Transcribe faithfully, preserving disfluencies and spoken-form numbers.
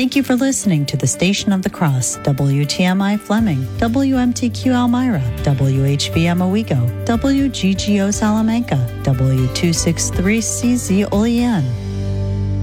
Thank you for listening to the Station of the Cross, W T M I Fleming, W M T Q Elmira, W H V M Owego, W G G O Salamanca, W two sixty-three C Z Olean.